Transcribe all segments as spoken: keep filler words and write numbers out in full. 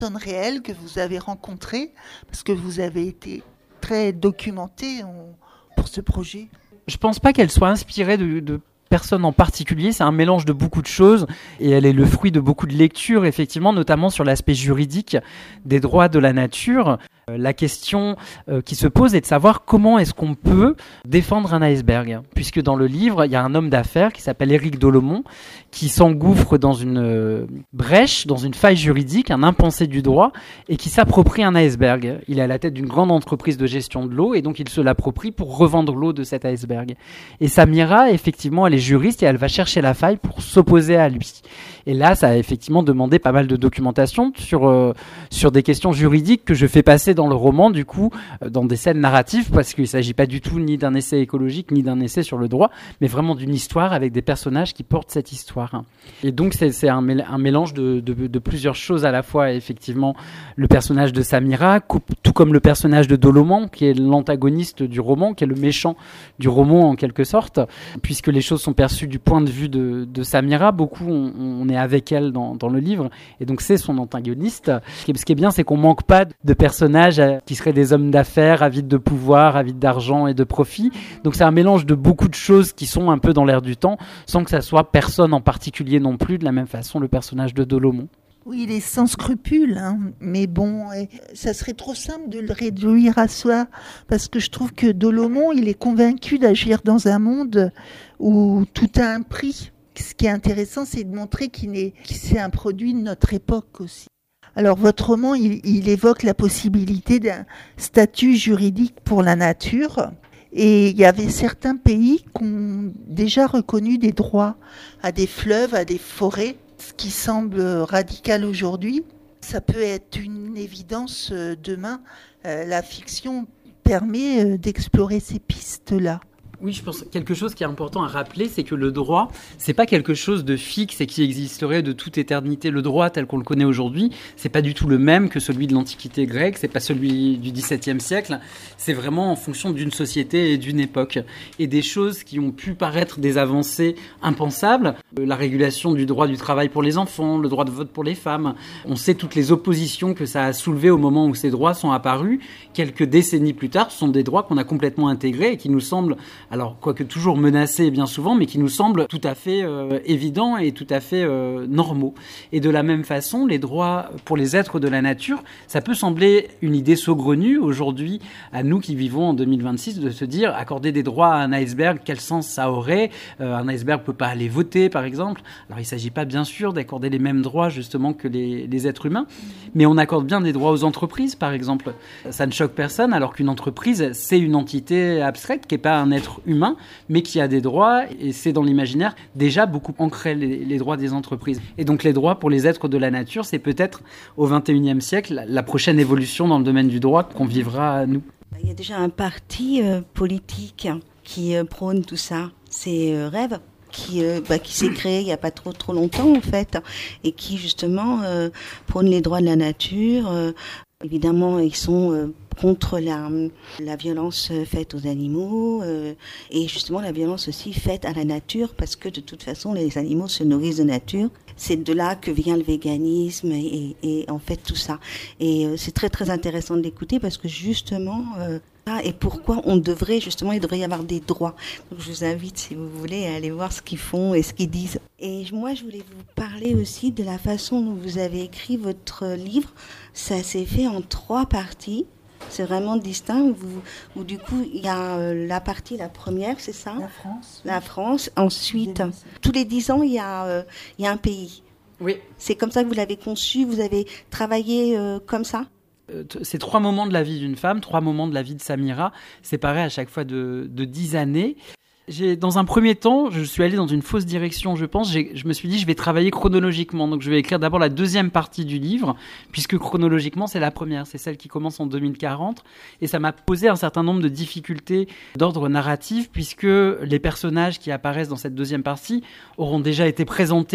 personnes réelles que vous avez rencontrées, parce que vous avez été très documenté en- pour ce projet. Je pense pas qu'elle soit inspirée de, de personne en particulier, c'est un mélange de beaucoup de choses et elle est le fruit de beaucoup de lectures, effectivement, notamment sur l'aspect juridique des droits de la nature. Euh, La question euh, qui se pose est de savoir comment est-ce qu'on peut défendre un iceberg, puisque dans le livre, il y a un homme d'affaires qui s'appelle Éric Dolomont, qui s'engouffre dans une euh, brèche, dans une faille juridique, un impensé du droit, et qui s'approprie un iceberg. Il est à la tête d'une grande entreprise de gestion de l'eau, et donc il se l'approprie pour revendre l'eau de cet iceberg. Et Samira, effectivement, elle est juriste, et elle va chercher la faille pour s'opposer à lui. Et là, ça a effectivement demandé pas mal de documentation sur, euh, sur des questions juridiques que je fais passer dans le roman, du coup, euh, dans des scènes narratives, parce qu'il ne s'agit pas du tout ni d'un essai écologique, ni d'un essai sur le droit, mais vraiment d'une histoire avec des personnages qui portent cette histoire. Et donc, c'est, c'est un, mél- un mélange de, de, de plusieurs choses à la fois, effectivement, le personnage de Samira, cou- tout comme le personnage de Dolomont, qui est l'antagoniste du roman, qui est le méchant du roman en quelque sorte, puisque les choses sont perçues du point de vue de, de Samira. Beaucoup, on, on est avec elle dans, dans le livre, et donc c'est son antagoniste. Ce qui est, ce qui est bien, c'est qu'on manque pas de personnages euh, qui seraient des hommes d'affaires, avides de pouvoir, avides d'argent et de profit. Donc c'est un mélange de beaucoup de choses qui sont un peu dans l'air du temps, sans que ça soit personne en particulier non plus, de la même façon le personnage de Dolomont. Oui, il est sans scrupule, hein, mais bon, eh, ça serait trop simple de le réduire à soi, parce que je trouve que Dolomont, il est convaincu d'agir dans un monde où tout a un prix. Ce qui est intéressant, c'est de montrer qu'il est, que c'est un produit de notre époque aussi. Alors, votre roman, il, il évoque la possibilité d'un statut juridique pour la nature. Et il y avait certains pays qui ont déjà reconnu des droits à des fleuves, à des forêts, ce qui semble radical aujourd'hui. Ça peut être une évidence euh, demain. Euh, la fiction permet euh, d'explorer ces pistes-là. Oui, je pense que quelque chose qui est important à rappeler, c'est que le droit, c'est pas quelque chose de fixe et qui existerait de toute éternité. Le droit tel qu'on le connaît aujourd'hui, c'est pas du tout le même que celui de l'Antiquité grecque, c'est pas celui du dix-septième siècle. C'est vraiment en fonction d'une société et d'une époque. Et des choses qui ont pu paraître des avancées impensables, euh, la régulation du droit du travail pour les enfants, le droit de vote pour les femmes. On sait toutes les oppositions que ça a soulevées au moment où ces droits sont apparus. Quelques décennies plus tard, ce sont des droits qu'on a complètement intégrés et qui nous semblent, alors quoique toujours menacés bien souvent, mais qui nous semblent tout à fait euh, évidents et tout à fait euh, normaux. Et de la même façon, les droits pour les êtres de la nature, ça peut sembler une idée saugrenue aujourd'hui à nous qui vivons en deux mille vingt-six, de se dire accorder des droits à un iceberg, quel sens ça aurait? euh, Un iceberg peut pas aller voter, par exemple. Alors il s'agit pas bien sûr d'accorder les mêmes droits justement que les, les êtres humains, mais on accorde bien des droits aux entreprises, par exemple. Ça ne choque personne, alors qu'une entreprise, c'est une entité abstraite qui n'est pas un être humain, mais qui a des droits, et c'est dans l'imaginaire déjà beaucoup ancré les, les droits des entreprises. Et donc les droits pour les êtres de la nature, c'est peut-être au vingt et unième siècle la, la prochaine évolution dans le domaine du droit qu'on vivra nous. Il y a déjà un parti euh, politique qui euh, prône tout ça, c'est euh, Rêve. Qui, euh, bah, qui s'est créé il n'y a pas trop trop longtemps en fait, et qui justement euh, prône les droits de la nature. Euh, évidemment, ils sont euh, contre la, la violence faite aux animaux euh, et justement la violence aussi faite à la nature, parce que de toute façon les animaux se nourrissent de nature. C'est de là que vient le véganisme et, et, et en fait tout ça. Et euh, c'est très très intéressant de l'écouter, parce que justement euh, et pourquoi on devrait, justement, il devrait y avoir des droits. Donc je vous invite, si vous voulez, à aller voir ce qu'ils font et ce qu'ils disent. Et moi, je voulais vous parler aussi de la façon dont vous avez écrit votre livre. Ça s'est fait en trois parties. C'est vraiment distinct. Vous, où du coup, il y a euh, la partie, la première, c'est ça ? La France. La France. Ensuite, tous les dix ans, il y a, euh, il y a un pays. Oui. C'est comme ça que vous l'avez conçu, vous avez travaillé euh, comme ça ? C'est trois moments de la vie d'une femme, trois moments de la vie de Samira, séparés à chaque fois de, de dix années. J'ai, dans un premier temps, je suis allé dans une fausse direction, je pense. J'ai, je me suis dit, je vais travailler chronologiquement. Donc, je vais écrire d'abord la deuxième partie du livre, puisque chronologiquement, c'est la première. C'est celle qui commence en deux mille quarante. Et ça m'a posé un certain nombre de difficultés d'ordre narratif, puisque les personnages qui apparaissent dans cette deuxième partie auront déjà été présentés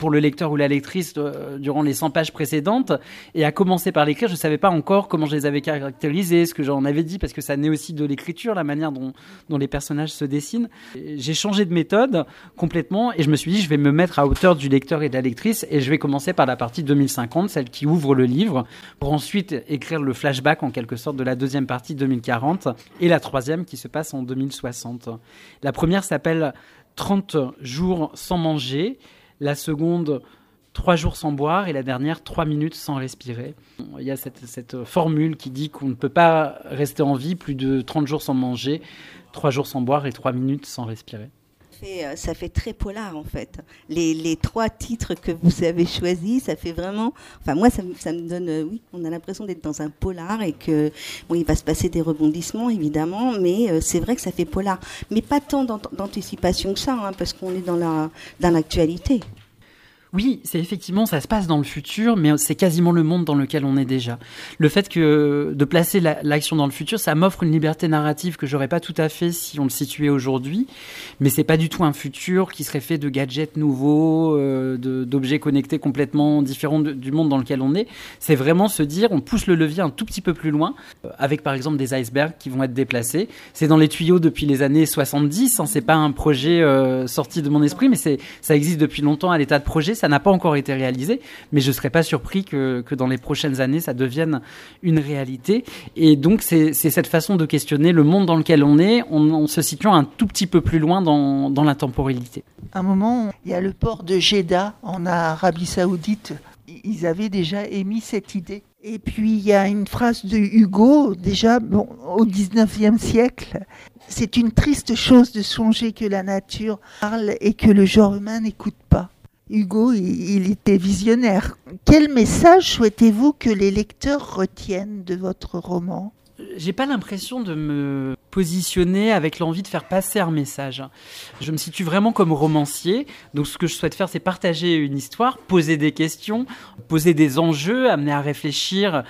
pour le lecteur ou la lectrice euh, durant les cent pages précédentes. Et à commencer par l'écrire, je ne savais pas encore comment je les avais caractérisés, ce que j'en avais dit, parce que ça naît aussi de l'écriture, la manière dont, dont les personnages se dessinent. Et j'ai changé de méthode complètement et je me suis dit, je vais me mettre à hauteur du lecteur et de la lectrice et je vais commencer par la partie deux mille cinquante, celle qui ouvre le livre, pour ensuite écrire le flashback en quelque sorte de la deuxième partie deux mille quarante et la troisième qui se passe en deux mille soixante. La première s'appelle trente jours sans manger. La seconde, trois jours sans boire, et la dernière, trois minutes sans respirer. Il y a cette, cette formule qui dit qu'on ne peut pas rester en vie plus de trente jours sans manger, trois jours sans boire et trois minutes sans respirer. Ça fait, ça fait très polar en fait. Les, les trois titres que vous avez choisis, ça fait vraiment... Enfin moi, ça, ça me donne... Euh, oui, on a l'impression d'être dans un polar et que... Bon, il va se passer des rebondissements évidemment, mais euh, c'est vrai que ça fait polar. Mais pas tant d'anticipation que ça, hein, parce qu'on est dans la, dans l'actualité. Oui, c'est effectivement, ça se passe dans le futur, mais c'est quasiment le monde dans lequel on est déjà. Le fait que de placer la, l'action dans le futur, ça m'offre une liberté narrative que j'aurais pas tout à fait si on le situait aujourd'hui, mais c'est pas du tout un futur qui serait fait de gadgets nouveaux, euh, de, d'objets connectés complètement différents de, du monde dans lequel on est. C'est vraiment se dire, on pousse le levier un tout petit peu plus loin, euh, avec par exemple des icebergs qui vont être déplacés. C'est dans les tuyaux depuis les années soixante-dix, hein, c'est pas un projet euh, sorti de mon esprit, mais c'est, ça existe depuis longtemps à l'état de projet. Ça n'a pas encore été réalisé, mais je ne serais pas surpris que, que dans les prochaines années, ça devienne une réalité. Et donc, c'est, c'est cette façon de questionner le monde dans lequel on est, en, en se situant un tout petit peu plus loin dans, dans la temporalité. À un moment, il y a le port de Jeddah, en Arabie Saoudite. Ils avaient déjà émis cette idée. Et puis, il y a une phrase de Hugo, déjà bon, au dix-neuvième siècle. C'est une triste chose de songer que la nature parle et que le genre humain n'écoute pas. Hugo, il était visionnaire. Quel message souhaitez-vous que les lecteurs retiennent de votre roman ? J'ai pas l'impression de me positionner avec l'envie de faire passer un message. Je me situe vraiment comme romancier, donc ce que je souhaite faire, c'est partager une histoire, poser des questions, poser des enjeux, amener à réfléchir,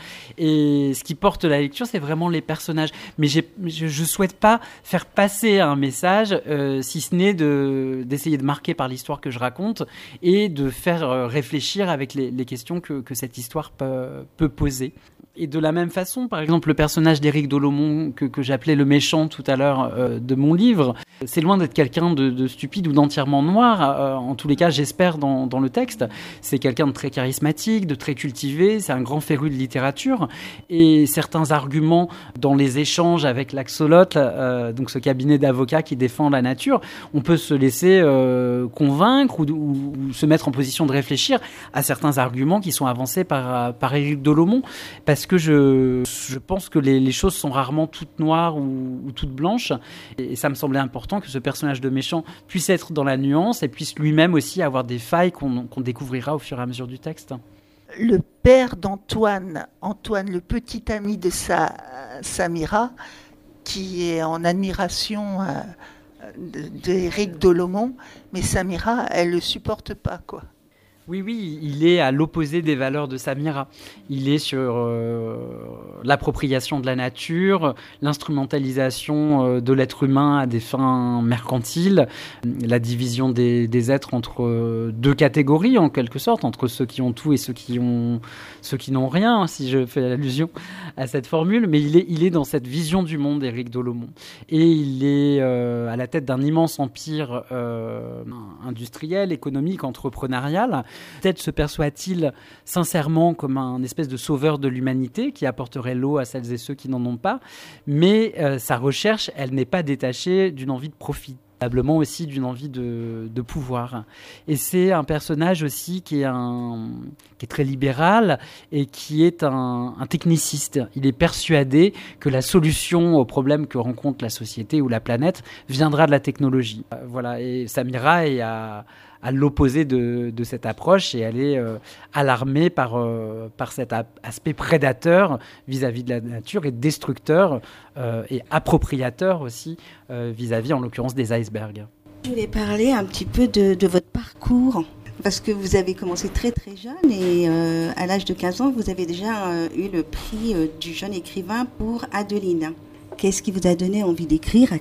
et ce qui porte la lecture, c'est vraiment les personnages. Mais j'ai, je, je souhaite pas faire passer un message, euh, si ce n'est de, d'essayer de marquer par l'histoire que je raconte, et de faire euh, réfléchir avec les, les questions que, que cette histoire peut, peut poser. Et de la même façon, par exemple, le personnage d'Éric Dolomont, que, que j'appelais le méchant tout à l'heure euh, de mon livre, c'est loin d'être quelqu'un de, de stupide ou d'entièrement noir. Euh, en tous les cas, j'espère, dans, dans le texte. C'est quelqu'un de très charismatique, de très cultivé, c'est un grand féru de littérature. Et certains arguments dans les échanges avec l'Axolote, euh, donc ce cabinet d'avocats qui défend la nature, on peut se laisser euh, convaincre ou, ou, ou se mettre en position de réfléchir à certains arguments qui sont avancés par, par Éric Dolomont. Parce Parce que je, je pense que les, les choses sont rarement toutes noires ou, ou toutes blanches. Et, et ça me semblait important que ce personnage de méchant puisse être dans la nuance et puisse lui-même aussi avoir des failles qu'on, qu'on découvrira au fur et à mesure du texte. Le père d'Antoine, Antoine, le petit ami de sa, Samira, qui est en admiration euh, d'Éric Dolomont, mais Samira, elle ne le supporte pas, quoi. Oui, oui, il est à l'opposé des valeurs de Samira. Il est sur euh, l'appropriation de la nature, l'instrumentalisation euh, de l'être humain à des fins mercantiles, la division des, des êtres entre euh, deux catégories, en quelque sorte, entre ceux qui ont tout et ceux qui, ont, ceux qui n'ont rien, si je fais allusion à cette formule. Mais il est, il est dans cette vision du monde, Éric Dolomont. Et il est euh, à la tête d'un immense empire euh, industriel, économique, entrepreneurial. Peut-être se perçoit-il sincèrement comme un espèce de sauveur de l'humanité qui apporterait l'eau à celles et ceux qui n'en ont pas, mais euh, sa recherche, elle n'est pas détachée d'une envie de profit. Probablement aussi d'une envie de, de pouvoir. Et c'est un personnage aussi qui est, un, qui est très libéral et qui est un, un techniciste. Il est persuadé que la solution aux problèmes que rencontre la société ou la planète viendra de la technologie. Euh, voilà. Et Samira est à, à l'opposé de, de cette approche et elle est euh, alarmée par, euh, par cet aspect prédateur vis-à-vis de la nature et destructeur euh, et appropriateur aussi euh, vis-à-vis en l'occurrence des icebergs. Je voulais parler un petit peu de, de votre parcours parce que vous avez commencé très très jeune et euh, à l'âge de quinze ans vous avez déjà euh, eu le prix euh, du jeune écrivain pour Adeline. Qu'est-ce qui vous a donné envie d'écrire à quinze ans ?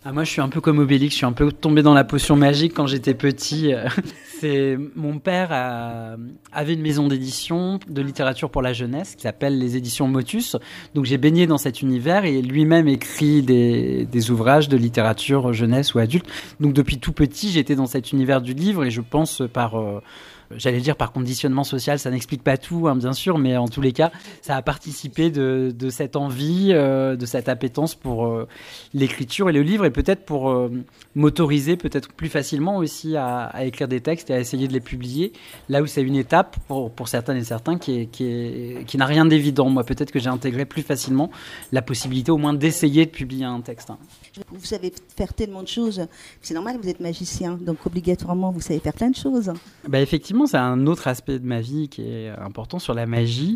Ah, moi, je suis un peu comme Obélix, je suis un peu tombé dans la potion magique quand j'étais petit. C'est mon père a, avait une maison d'édition de littérature pour la jeunesse qui s'appelle les éditions Motus. Donc j'ai baigné dans cet univers et lui-même écrit des, des ouvrages de littérature jeunesse ou adulte. Donc depuis tout petit, j'étais dans cet univers du livre et je pense par... Euh, J'allais dire par conditionnement social, ça n'explique pas tout, hein, bien sûr, mais en tous les cas, ça a participé de, de cette envie, euh, de cette appétence pour euh, l'écriture et le livre, et peut-être pour euh, m'autoriser peut-être plus facilement aussi à, à écrire des textes et à essayer de les publier, là où c'est une étape, pour, pour certaines et certains, qui, est, qui, est, qui n'a rien d'évident. Moi, peut-être que j'ai intégré plus facilement la possibilité au moins d'essayer de publier un texte. Hein. Vous savez faire tellement de choses, c'est normal, vous êtes magicien, donc obligatoirement, vous savez faire plein de choses. Bah effectivement, c'est un autre aspect de ma vie qui est important sur la magie.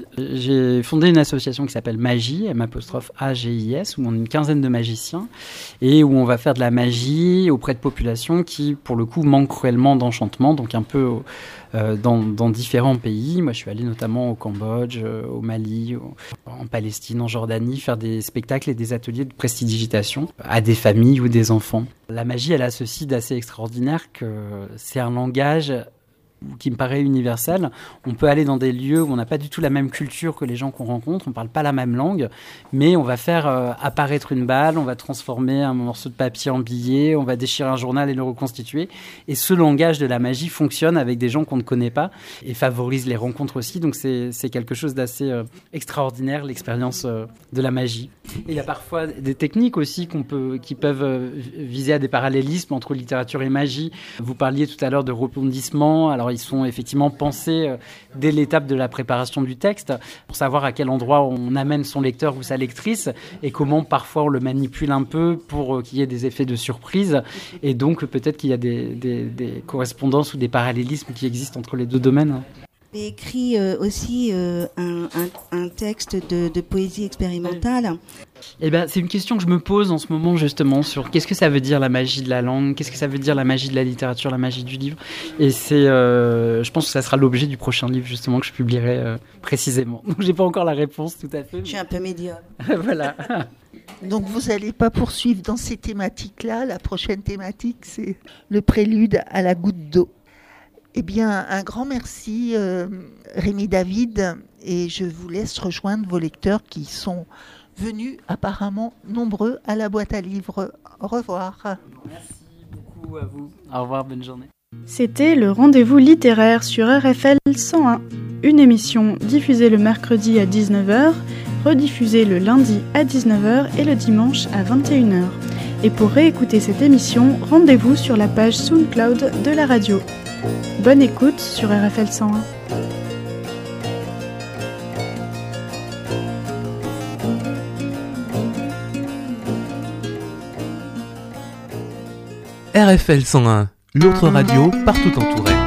J'ai fondé une association qui s'appelle Magie, M apostrophe A G I S, où on est une quinzaine de magiciens et où on va faire de la magie auprès de populations qui, pour le coup, manquent cruellement d'enchantement, donc un peu euh, dans, dans différents pays. Moi, je suis allé notamment au Cambodge, euh, au Mali, au, en Palestine, en Jordanie, faire des spectacles et des ateliers de prestidigitation à des familles ou des enfants. La magie, elle a ceci d'assez extraordinaire que c'est un langage qui me paraît universel. On peut aller dans des lieux où on n'a pas du tout la même culture que les gens qu'on rencontre, on ne parle pas la même langue, mais on va faire euh, apparaître une balle, on va transformer un morceau de papier en billet, on va déchirer un journal et le reconstituer. Et ce langage de la magie fonctionne avec des gens qu'on ne connaît pas et favorise les rencontres aussi. Donc c'est, c'est quelque chose d'assez euh, extraordinaire, l'expérience euh, de la magie. Et il y a parfois des techniques aussi qu'on peut, qui peuvent euh, viser à des parallélismes entre littérature et magie. Vous parliez tout à l'heure de rebondissements. Alors ils sont effectivement pensés euh, dès l'étape de la préparation du texte pour savoir à quel endroit on amène son lecteur ou sa lectrice et comment parfois on le manipule un peu pour euh, qu'il y ait des effets de surprise. Et donc peut-être qu'il y a des, des, des correspondances ou des parallélismes qui existent entre les deux domaines. Vous avez écrit euh, aussi euh, un, un, un texte de, de poésie expérimentale. Eh ben, c'est une question que je me pose en ce moment justement sur qu'est-ce que ça veut dire la magie de la langue, qu'est-ce que ça veut dire la magie de la littérature, la magie du livre. Et c'est, euh, je pense que ça sera l'objet du prochain livre justement que je publierai euh, précisément. Donc j'ai pas encore la réponse tout à fait. Mais... Je suis un peu médiocre. Voilà. Donc vous n'allez pas poursuivre dans ces thématiques-là. La prochaine thématique, c'est le prélude à la goutte d'eau. Eh bien, un grand merci, euh, Rémi David, et je vous laisse rejoindre vos lecteurs qui sont venus apparemment nombreux à la boîte à livres. Au revoir. Merci beaucoup à vous. Au revoir, bonne journée. C'était le rendez-vous littéraire sur R F L cent un, une émission diffusée le mercredi à dix-neuf heures, rediffusée le lundi à dix-neuf heures et le dimanche à vingt et une heures. Et pour réécouter cette émission, rendez-vous sur la page SoundCloud de la radio. Bonne écoute sur R F L cent un. R F L cent un, l'autre radio partout en Touraine.